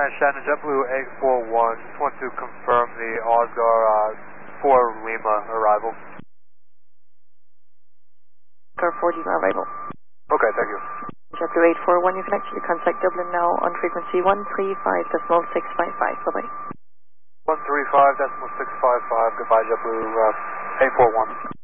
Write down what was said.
Shannon, JetBlue 841. Just want to confirm the Oscar 4 Lima arrival. Oscar 4 Lima arrival. Okay, thank you. JetBlue 841, you connect to contact Dublin now on frequency 135.655. Bye-bye. 135.655. Goodbye, JetBlue 841.